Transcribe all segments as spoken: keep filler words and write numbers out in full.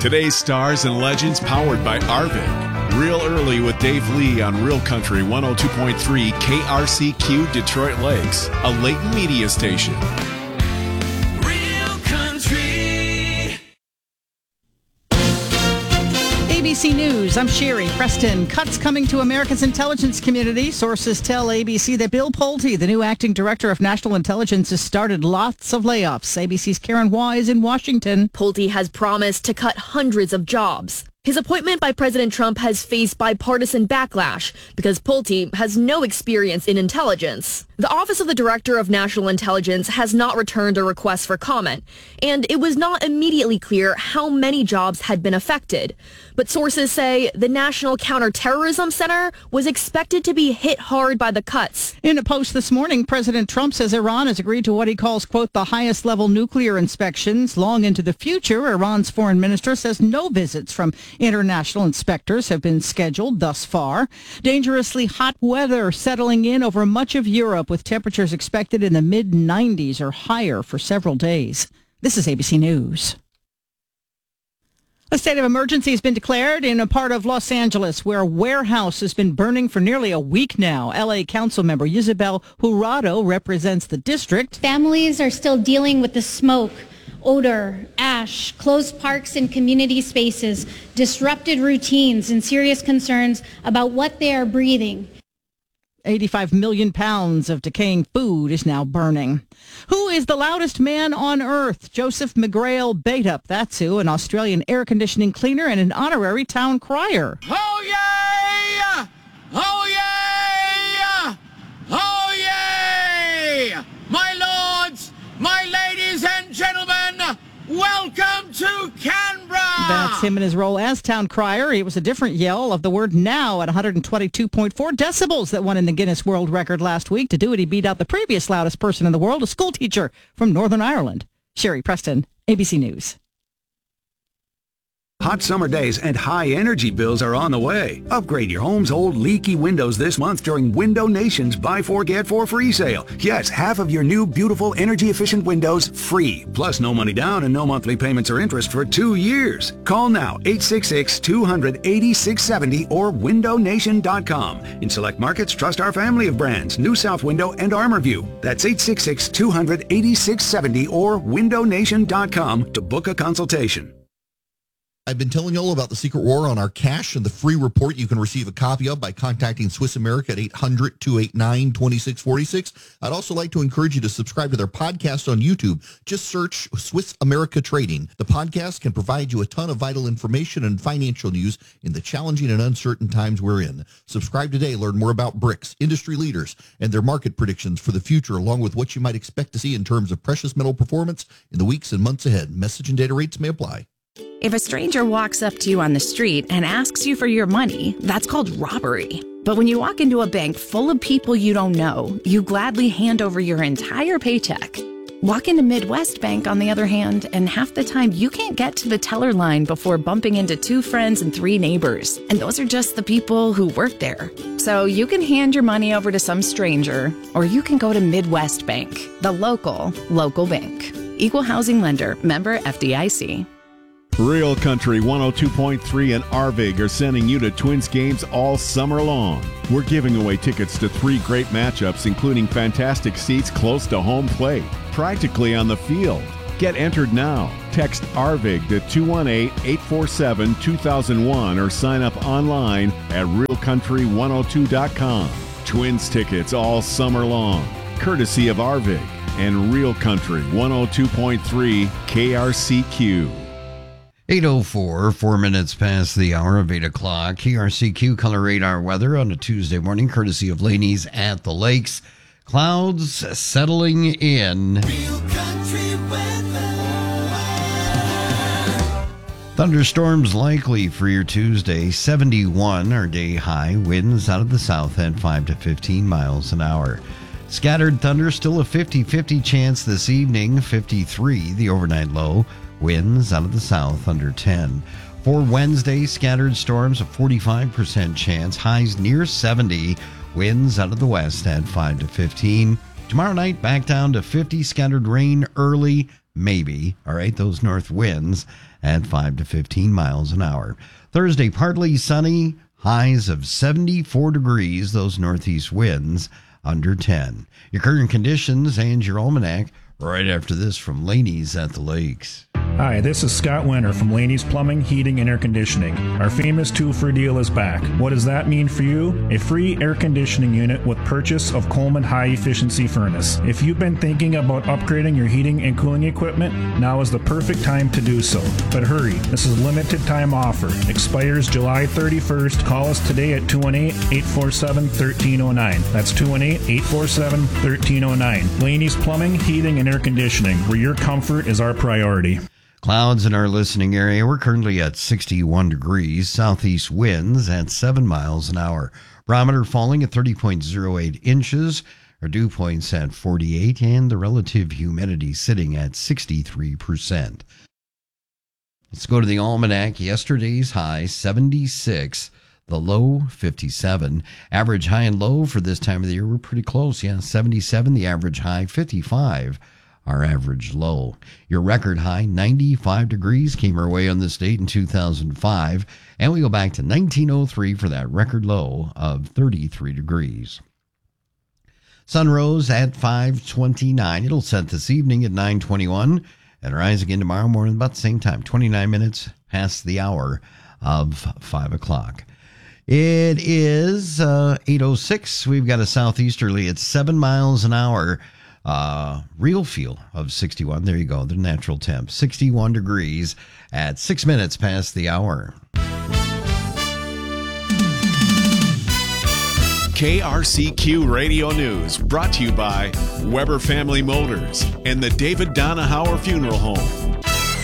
Today's stars and legends powered by Arvig. Real Early with Dave Lee on Real Country one oh two point three K R C Q Detroit Lakes, a Layton media station. Real Country. A B C News, I'm Sherry Preston. Cuts coming to America's intelligence community. Sources tell A B C that Bill Pulte, the new acting director of national intelligence, has started lots of layoffs. A B C's Karen Waugh is in Washington. Pulte has promised to cut hundreds of jobs. His appointment by President Trump has faced bipartisan backlash because Pulte has no experience in intelligence. The Office of the Director of National Intelligence has not returned a request for comment, and it was not immediately clear how many jobs had been affected. But sources say the National Counterterrorism Center was expected to be hit hard by the cuts. In a post this morning, President Trump says Iran has agreed to what he calls, quote, the highest level nuclear inspections. Long into the future, Iran's foreign minister says no visits from international inspectors have been scheduled thus far. Dangerously hot weather settling in over much of Europe, with temperatures expected in the mid nineties or higher for several days. This is A B C News. A state of emergency has been declared in a part of Los Angeles where a warehouse has been burning for nearly a week now. L A Council member Isabel Jurado represents the district. Families are still dealing with the smoke, odor, ash, closed parks and community spaces, disrupted routines, and serious concerns about what they are breathing. eighty-five million pounds of decaying food is now burning. Who is the loudest man on earth? Joseph McGrail Batup, that's who, an Australian air conditioning cleaner and an honorary town crier. Oh, yeah! Oh, yeah! Oh, yeah! My lords, my ladies and gentlemen, welcome to Canberra! That's him in his role as town crier. It was a different yell of the word now at one hundred twenty-two point four decibels that won in the Guinness World Record last week. To do it, he beat out the previous loudest person in the world, a school teacher from Northern Ireland. Sherry Preston, A B C News. Hot summer days and high energy bills are on the way. Upgrade your home's old leaky windows this month during Window Nation's Buy Four Get Four free sale. Yes, half of your new beautiful energy efficient windows free. Plus no money down and no monthly payments or interest for two years. Call now eight six six, two hundred, eighty-six seventy or window nation dot com. In select markets, trust our family of brands, New South Window and ArmorView. That's eight six six, two hundred, eighty-six seventy or window nation dot com to book a consultation. I've been telling you all about the Secret War on our cash and the free report you can receive a copy of by contacting Swiss America at eight hundred, two eight nine, two six four six. I'd also like to encourage you to subscribe to their podcast on YouTube. Just search Swiss America Trading. The podcast can provide you a ton of vital information and financial news in the challenging and uncertain times we're in. Subscribe today. Learn more about B R I C S, industry leaders, and their market predictions for the future, along with what you might expect to see in terms of precious metal performance in the weeks and months ahead. Message and data rates may apply. If a stranger walks up to you on the street and asks you for your money, that's called robbery. But when you walk into a bank full of people you don't know, you gladly hand over your entire paycheck. Walk into Midwest Bank, on the other hand, and half the time you can't get to the teller line before bumping into two friends and three neighbors. And those are just the people who work there. So you can hand your money over to some stranger, or you can go to Midwest Bank, the local, local bank. Equal housing lender, member F D I C. Real Country one oh two point three and Arvig are sending you to Twins games all summer long. We're giving away tickets to three great matchups, including fantastic seats close to home plate, practically on the field. Get entered now. Text Arvig to two one eight, eight four seven, two thousand one or sign up online at real country one oh two dot com. Twins tickets all summer long, courtesy of Arvig and Real Country one oh two point three K R C Q. eight oh four, four minutes past the hour of eight o'clock. K R C Q Color Radar weather on a Tuesday morning, courtesy of Laney's at the Lakes. Clouds settling in. Real Country weather. Thunderstorms likely for your Tuesday. seventy-one, our day high. Winds out of the south at five to fifteen miles an hour. Scattered thunder, still a fifty-fifty chance this evening. fifty-three, the overnight low. Winds out of the south under ten. For Wednesday, scattered storms, a forty-five percent chance. Highs near seventy. Winds out of the west at five to fifteen. Tomorrow night, back down to fifty. Scattered rain early, maybe. All right, those north winds. at five to fifteen miles an hour. Thursday, partly sunny, highs of seventy-four degrees, those northeast winds under ten. Your current conditions and your almanac right after this from Laney's at the Lakes. Hi, this is Scott Winter from Laney's Plumbing, Heating, and Air Conditioning. Our famous two-for deal is back. What does that mean for you? A free air conditioning unit with purchase of Coleman high-efficiency furnace. If you've been thinking about upgrading your heating and cooling equipment, now is the perfect time to do so. But hurry, this is a limited-time offer. Expires July thirty-first. Call us today at two one eight, eight four seven, one three zero nine. That's two one eight, eight four seven, one three zero nine. Laney's Plumbing, Heating, and Air Conditioning, where your comfort is our priority. Clouds in our listening area. We're currently at sixty-one degrees. Southeast winds at seven miles an hour. Barometer falling at thirty point zero eight inches. Our dew points at forty-eight, and the relative humidity sitting at sixty-three percent. Let's go to the almanac. Yesterday's high, seventy-six. The low, fifty-seven. Average high and low for this time of the year were pretty close. Yeah, seventy-seven. The average high, fifty-five. Our average low. Your record high, ninety-five degrees, came our way on this date in two thousand five. And we go back to nineteen oh three for that record low of thirty-three degrees. Sun rose at five twenty-nine. It'll set this evening at nine twenty-one and rise again tomorrow morning about the same time, twenty-nine minutes past the hour of five o'clock. It is uh, eight oh six. We've got a southeasterly at seven miles an hour. Uh, real feel of sixty-one. There you go. The natural temp, sixty-one degrees at six minutes past the hour. K R C Q Radio News brought to you by Weber Family Motors and the David Donahauer Funeral Home.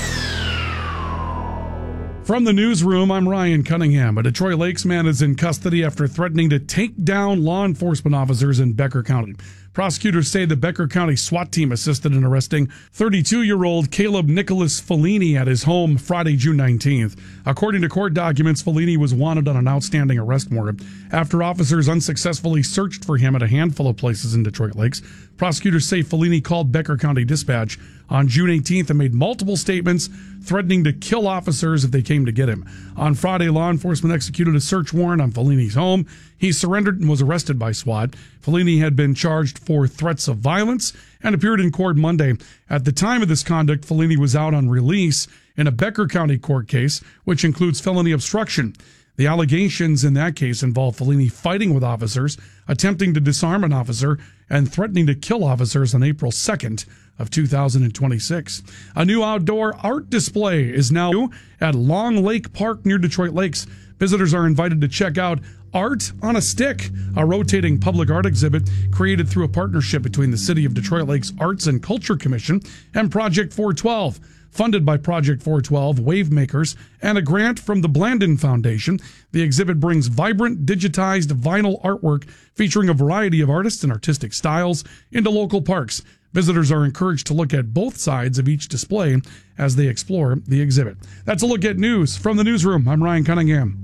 From the newsroom, I'm Ryan Cunningham. A Detroit Lakes man is in custody after threatening to take down law enforcement officers in Becker County. Prosecutors say the Becker County SWAT team assisted in arresting thirty-two-year-old Caleb Nicholas Fellini at his home Friday, June nineteenth. According to court documents, Fellini was wanted on an outstanding arrest warrant after officers unsuccessfully searched for him at a handful of places in Detroit Lakes. Prosecutors say Fellini called Becker County Dispatch on June eighteenth and made multiple statements threatening to kill officers if they came to get him. On Friday, law enforcement executed a search warrant on Fellini's home. He surrendered and was arrested by SWAT. Fellini had been charged for threats of violence and appeared in court Monday. At the time of this conduct, Fellini was out on release in a Becker County court case, which includes felony obstruction. The allegations in that case involve Fellini fighting with officers, attempting to disarm an officer, and threatening to kill officers on April second of two thousand twenty-six. A new outdoor art display is now at Long Lake Park near Detroit Lakes. Visitors are invited to check out Art on a Stick, a rotating public art exhibit created through a partnership between the City of Detroit Lakes Arts and Culture Commission and Project four twelve. Funded by Project four twelve, Wave Makers, and a grant from the Blandin Foundation, the exhibit brings vibrant, digitized vinyl artwork featuring a variety of artists and artistic styles into local parks. Visitors are encouraged to look at both sides of each display as they explore the exhibit. That's a look at news from the newsroom. I'm Ryan Cunningham.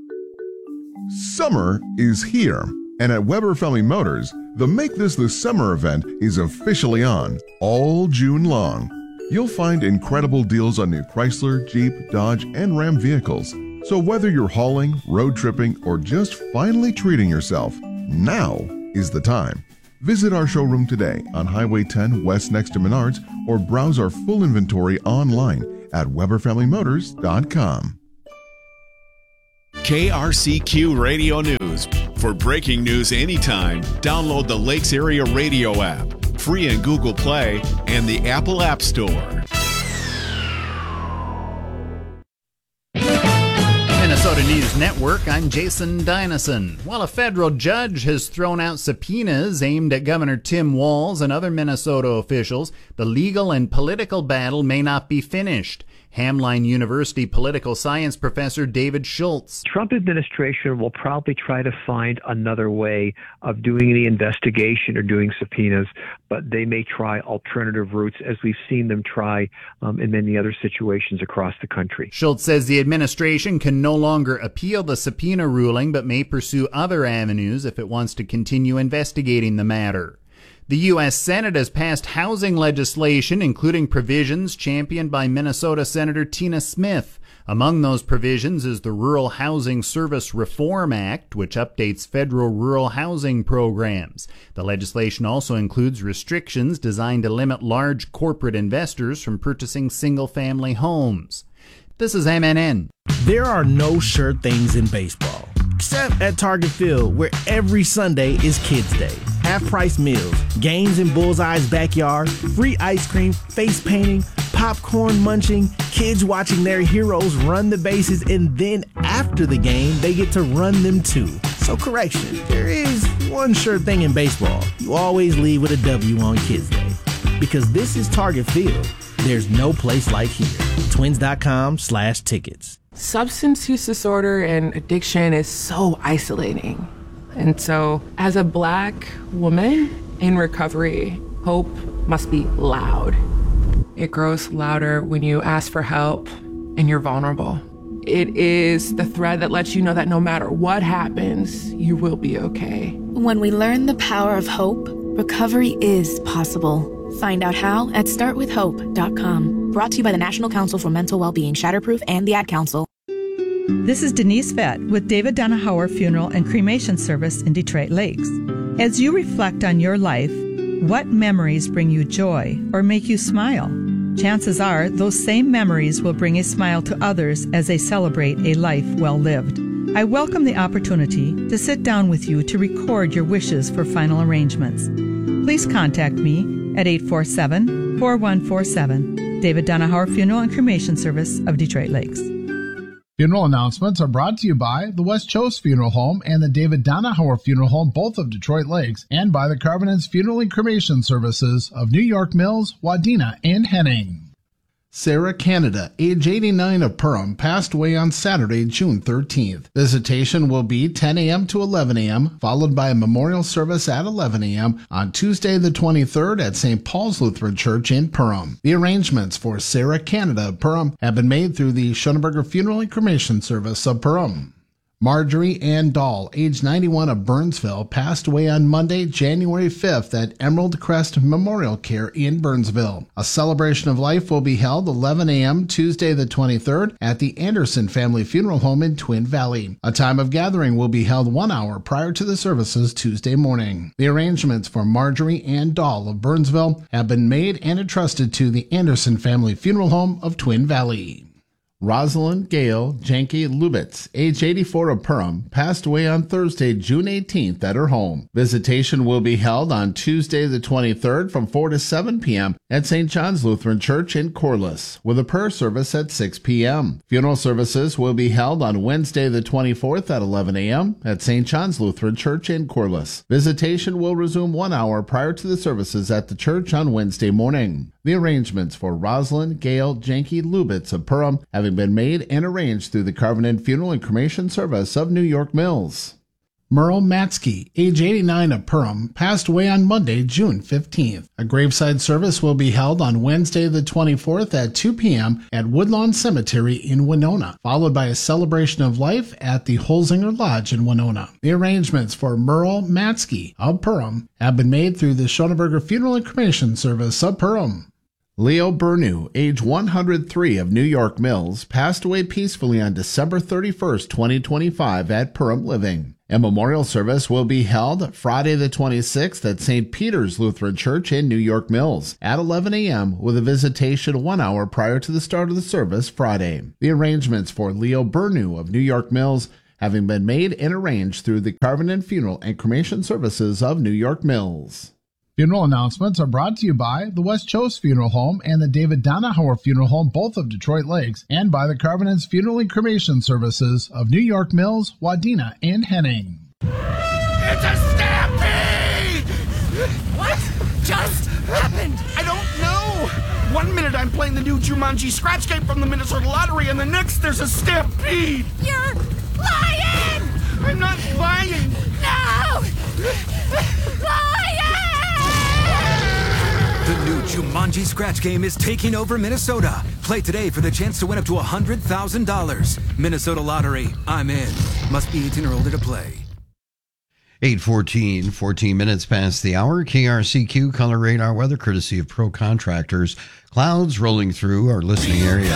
Summer is here, and at Weber Family Motors, the Make This the Summer event is officially on all June long. You'll find incredible deals on new Chrysler, Jeep, Dodge, and Ram vehicles. So whether you're hauling, road tripping, or just finally treating yourself, now is the time. Visit our showroom today on Highway ten West next to Menards, or browse our full inventory online at Weber Family Motors dot com. K R C Q Radio News. For breaking news anytime, download the Lakes Area Radio app, free in Google Play and the Apple App Store. Minnesota News Network, I'm Jason Dynison. While a federal judge has thrown out subpoenas aimed at Governor Tim Walz and other Minnesota officials, the legal and political battle may not be finished. Hamline University political science professor David Schultz. Trump administration will probably try to find another way of doing the investigation or doing subpoenas, but they may try alternative routes, as we've seen them try um, in many other situations across the country. Schultz says the administration can no longer appeal the subpoena ruling, but may pursue other avenues if it wants to continue investigating the matter. The U S Senate has passed housing legislation, including provisions championed by Minnesota Senator Tina Smith. Among those provisions is the Rural Housing Service Reform Act, which updates federal rural housing programs. The legislation also includes restrictions designed to limit large corporate investors from purchasing single-family homes. This is M N N. There are no sure things in baseball, except at Target Field, where every Sunday is Kids Day. Half-price meals, games in Bullseye's backyard, free ice cream, face painting, popcorn munching, kids watching their heroes run the bases, and then after the game, they get to run them too. So correction, there is one sure thing in baseball. You always leave with a W on Kids Day. Because this is Target Field. There's no place like here. Twins.com slash tickets. Substance use disorder and addiction is so isolating. And so as a Black woman in recovery, hope must be loud. It grows louder when you ask for help and you're vulnerable. It is the thread that lets you know that no matter what happens, you will be okay. When we learn the power of hope, recovery is possible. Find out how at start with hope dot com. Brought to you by the National Council for Mental Wellbeing, Shatterproof, and the Ad Council. This is Denise Fett with David Donahauer Funeral and Cremation Service in Detroit Lakes. As you reflect on your life, what memories bring you joy or make you smile? Chances are those same memories will bring a smile to others as they celebrate a life well lived. I welcome the opportunity to sit down with you to record your wishes for final arrangements. Please contact me at eight four seven, four one four seven. David Donahauer Funeral and Cremation Service of Detroit Lakes. Funeral announcements are brought to you by the West Chose Funeral Home and the David Donahauer Funeral Home, both of Detroit Lakes, and by the Carvinens Funeral and Cremation Services of New York Mills, Wadena, and Henning. Sarah Canada, age eighty-nine, of Perham, passed away on Saturday, June thirteenth. Visitation will be ten a.m. to eleven a.m., followed by a memorial service at eleven a.m. on Tuesday the twenty-third at Saint Paul's Lutheran Church in Perham. The arrangements for Sarah Canada of Perham have been made through the Schoenberger Funeral and Cremation Service of Perham. Marjorie Ann Dahl, age ninety-one, of Burnsville, passed away on Monday, January fifth at Emerald Crest Memorial Care in Burnsville. A celebration of life will be held eleven a.m. Tuesday the twenty-third at the Anderson Family Funeral Home in Twin Valley. A time of gathering will be held one hour prior to the services Tuesday morning. The arrangements for Marjorie Ann Dahl of Burnsville have been made and entrusted to the Anderson Family Funeral Home of Twin Valley. Rosalind Gail Janke Lubitz, age eighty-four, of Perham, passed away on Thursday, June eighteenth at her home. Visitation will be held on Tuesday the twenty-third from four to seven p.m. at Saint John's Lutheran Church in Corliss, with a prayer service at six p.m. Funeral services will be held on Wednesday the twenty-fourth at eleven a.m. at Saint John's Lutheran Church in Corliss. Visitation will resume one hour prior to the services at the church on Wednesday morning. The arrangements for Rosalind Gail Janke Lubitz of Perham having been made and arranged through the Carvinen Funeral and Cremation Service of New York Mills. Merle Matsky, age eighty-nine, of Perham, passed away on Monday, June fifteenth. A graveside service will be held on Wednesday the twenty-fourth at two p.m. at Woodlawn Cemetery in Winona, followed by a celebration of life at the Holzinger Lodge in Winona. The arrangements for Merle Matsky of Perham have been made through the Schoenberger Funeral and Cremation Service of Perham. Leo Bernew, age one hundred three, of New York Mills, passed away peacefully on December thirty-first, twenty twenty-five at Perham Living. A memorial service will be held Friday the twenty-sixth at Saint Peter's Lutheran Church in New York Mills at eleven a.m. with a visitation one hour prior to the start of the service Friday. The arrangements for Leo Bernew of New York Mills having been made and arranged through the Carvinen Funeral and Cremation Services of New York Mills. Funeral announcements are brought to you by the West Chose Funeral Home and the David Donahauer Funeral Home, both of Detroit Lakes, and by the Carvinens Funeral and Cremation Services of New York Mills, Wadena, and Henning. It's a stampede! What just happened? I don't know! One minute I'm playing the new Jumanji Scratch Game from the Minnesota Lottery, and the next there's a stampede! You're lying! I'm not lying! No! Lying! The new Jumanji Scratch Game is taking over Minnesota. Play today for the chance to win up to one hundred thousand dollars. Minnesota Lottery. I'm in. Must be eighteen or older to play. eight fourteen, fourteen minutes past the hour. K R C Q Color Radar Weather, courtesy of Pro Contractors. Clouds rolling through our listening area.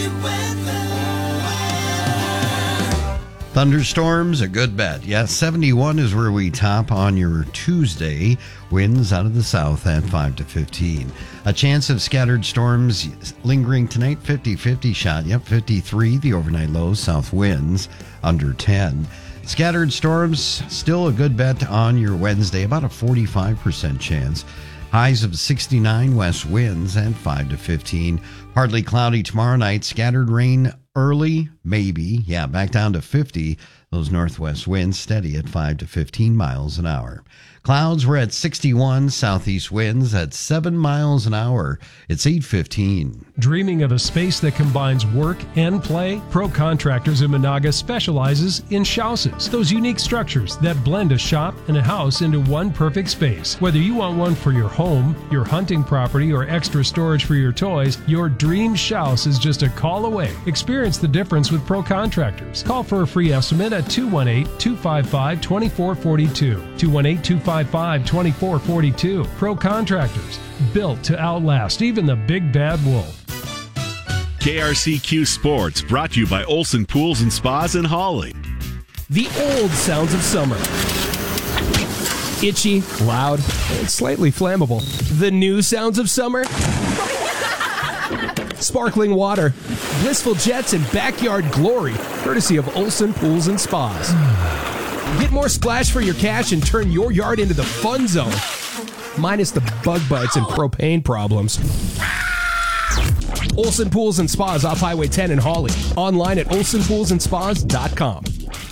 Thunderstorms, a good bet. Yes, seventy-one is where we top on your Tuesday. Winds out of the south at five to fifteen. A chance of scattered storms lingering tonight, fifty-fifty shot. Yep, fifty-three, the overnight low. South winds under ten. Scattered storms, still a good bet on your Wednesday, about a forty-five percent chance. Highs of sixty-nine, west winds at five to fifteen. Partly cloudy tomorrow night, scattered rain early, maybe. Yeah, back down to fifty. Those northwest winds steady at five to fifteen miles an hour. Clouds were at sixty-one, southeast winds at seven miles an hour. It's eight fifteen. Dreaming of a space that combines work and play? Pro Contractors in Monaga specializes in shouses, those unique structures that blend a shop and a house into one perfect space. Whether you want one for your home, your hunting property, or extra storage for your toys, your dream shouse is just a call away. Experience the difference with Pro Contractors. Call for a free estimate at two one eight, two five five, two four four two. two one eight, two five five, two four four two. Pro Contractors, built to outlast even the big bad wolf. K R C Q Sports, brought to you by Olson Pools and Spas in Hawley. The old sounds of summer. Itchy, loud, and slightly flammable. The new sounds of summer. Sparkling water, blissful jets, and backyard glory, courtesy of Olson Pools and Spas. Get more splash for your cash and turn your yard into the fun zone. Minus the bug bites and propane problems. Olson Pools and Spas off Highway ten in Hawley. Online at olson pools and spas dot com.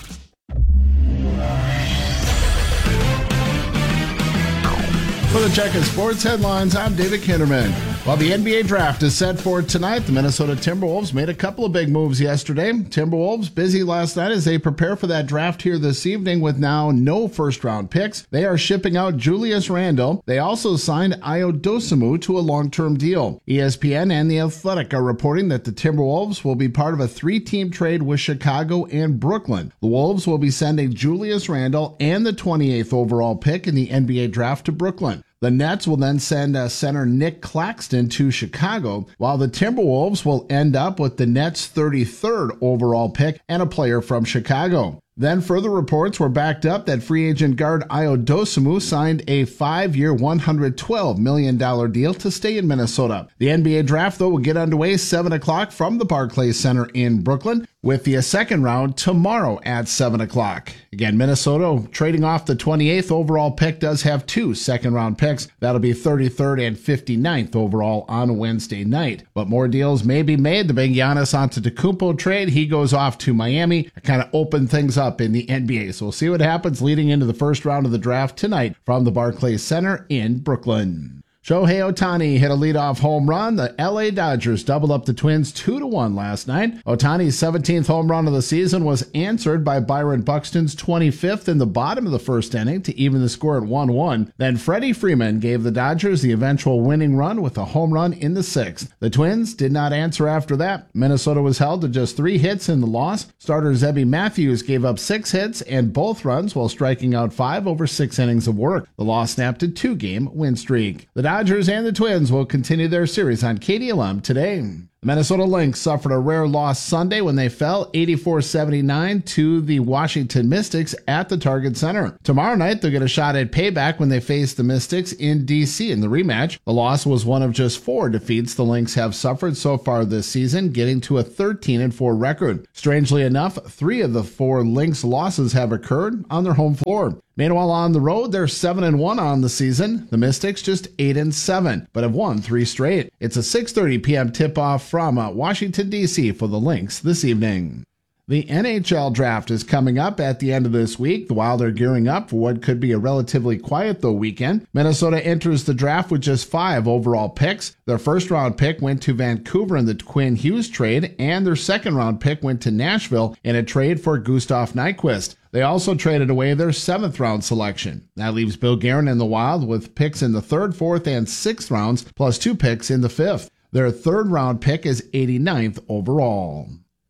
For the Check of Sports headlines, I'm David Kinderman. While the N B A draft is set for tonight, the Minnesota Timberwolves made a couple of big moves yesterday. Timberwolves busy last night as they prepare for that draft here this evening with now no first-round picks. They are shipping out Julius Randle. They also signed Ayo Dosunmu to a long-term deal. E S P N and The Athletic are reporting that the Timberwolves will be part of a three-team trade with Chicago and Brooklyn. The Wolves will be sending Julius Randle and the twenty-eighth overall pick in the N B A draft to Brooklyn. The Nets will then send uh, center Nick Claxton to Chicago, while the Timberwolves will end up with the Nets' thirty-third overall pick and a player from Chicago. Then further reports were backed up that free agent guard Ayo Dosunmu signed a five-year, one hundred twelve million dollars deal to stay in Minnesota. The N B A draft, though, will get underway seven o'clock from the Barclays Center in Brooklyn, with the second round tomorrow at seven o'clock. Again, Minnesota trading off the twenty-eighth overall pick does have two second-round picks. That'll be thirty-third and fifty-ninth overall on Wednesday night. But more deals may be made. The big Giannis Antetokounmpo trade, he goes off to Miami. Kind of open things up in the N B A. So we'll see what happens leading into the first round of the draft tonight from the Barclays Center in Brooklyn. Shohei Ohtani hit a leadoff home run. The L A Dodgers doubled up the Twins two to one last night. Ohtani's seventeenth home run of the season was answered by Byron Buxton's twenty-fifth in the bottom of the first inning to even the score at one one. Then Freddie Freeman gave the Dodgers the eventual winning run with a home run in the sixth. The Twins did not answer after that. Minnesota was held to just three hits in the loss. Starter Zebby Matthews gave up six hits and both runs while striking out five over six innings of work. The loss snapped a two-game win streak. The Dodgers and the Twins will continue their series on K D L M today. The Minnesota Lynx suffered a rare loss Sunday when they fell eighty-four seventy-nine to the Washington Mystics at the Target Center. Tomorrow night, they'll get a shot at payback when they face the Mystics in D C in the rematch. The loss was one of just four defeats the Lynx have suffered so far this season, getting to a thirteen and four record. Strangely enough, three of the four Lynx losses have occurred on their home floor. Meanwhile, on the road, they're seven and one on the season. The Mystics just eight and seven, but have won three straight. It's a six thirty p.m. tip-off from uh, Washington, D C for the Lynx this evening. The N H L draft is coming up at the end of this week. The Wild are gearing up for what could be a relatively quiet, though, weekend. Minnesota enters the draft with just five overall picks. Their first-round pick went to Vancouver in the Quinn Hughes trade, and their second-round pick went to Nashville in a trade for Gustav Nyquist. They also traded away their seventh-round selection. That leaves Bill Guerin in the Wild with picks in the third, fourth, and sixth rounds, plus two picks in the fifth. Their third-round pick is eighty-ninth overall.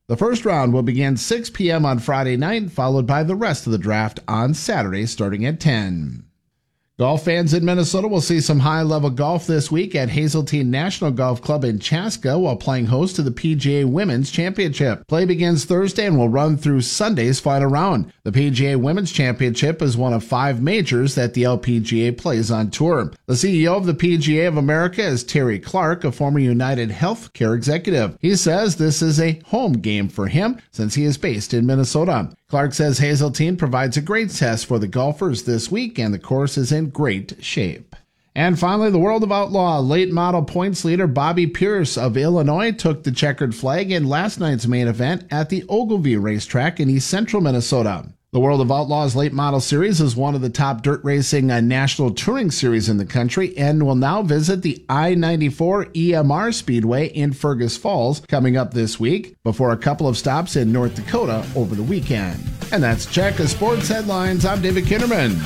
The first round will begin six p.m. on Friday night, followed by the rest of the draft on Saturday starting at ten. Golf fans in Minnesota will see some high-level golf this week at Hazeltine National Golf Club in Chaska while playing host to the P G A Women's Championship. Play begins Thursday and will run through Sunday's final round. The P G A Women's Championship is one of five majors that the L P G A plays on tour. The C E O of the P G A of America is Terry Clark, a former United Healthcare executive. He says this is a home game for him since he is based in Minnesota. Clark says Hazeltine provides a great test for the golfers this week, and the course is in great shape. And finally, the World of Outlaw late model points leader Bobby Pierce of Illinois took the checkered flag in last night's main event at the Ogilvie racetrack in east central Minnesota. The World of Outlaws Late Model Series is one of the top dirt racing uh, national touring series in the country and will now visit the I ninety-four E M R Speedway in Fergus Falls coming up this week before a couple of stops in North Dakota over the weekend. And that's Check of Sports Headlines. I'm David Kinderman.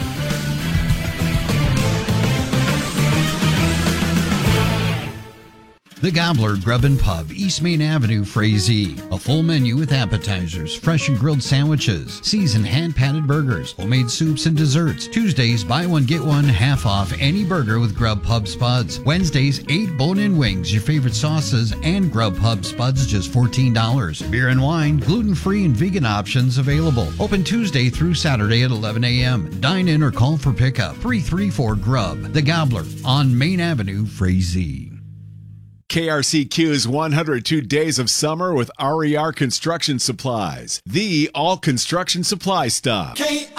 The Gobbler Grub and Pub, East Main Avenue, Frazee. A full menu with appetizers, fresh and grilled sandwiches, seasoned hand-patted burgers, homemade soups and desserts. Tuesdays, buy one, get one, half off any burger with Grub Pub Spuds. Wednesdays, eight bone-in wings, your favorite sauces, and Grub Pub Spuds, just fourteen dollars. Beer and wine, gluten-free and vegan options available. Open Tuesday through Saturday at eleven a.m. Dine in or call for pickup. three three four Grub. The Gobbler on Main Avenue, Frazee. K R C Q's one hundred two Days of Summer with R E R Construction Supplies, the all construction supply stop. K